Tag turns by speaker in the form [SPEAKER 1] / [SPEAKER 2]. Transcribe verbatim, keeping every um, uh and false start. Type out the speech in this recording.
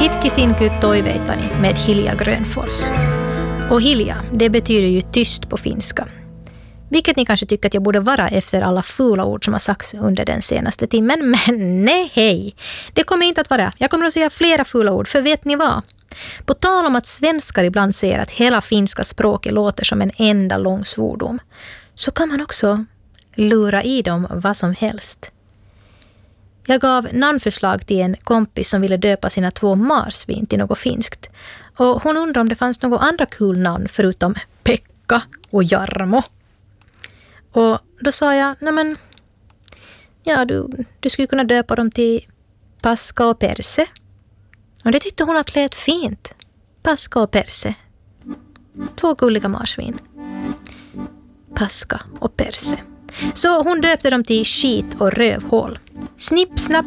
[SPEAKER 1] Kitkisinky toiveitani med Hilja Grönfors. Och Hilja, det betyder ju tyst på finska. Vilket ni kanske tycker att jag borde vara efter alla fula ord som har sagts under den senaste timmen. Men nej, hej. Det kommer inte att vara. Jag kommer att säga flera fula ord, för vet ni vad? På tal om att svenskar ibland säger att hela finska språket låter som en enda lång svordom, så kan man också lura i dem vad som helst. Jag gav namnförslag till en kompis som ville döpa sina två marsvin till något finskt. Och hon undrade om det fanns något andra kul namn förutom Pekka och Jarmo. Och då sa jag, nej men, ja du, du skulle kunna döpa dem till Paska och Perse. Och det tyckte hon att lät fint. Paska och Perse. Två gulliga marsvin. Paska och Perse. Så hon döpte dem till Skit och Rövhål. Snipp, snapp,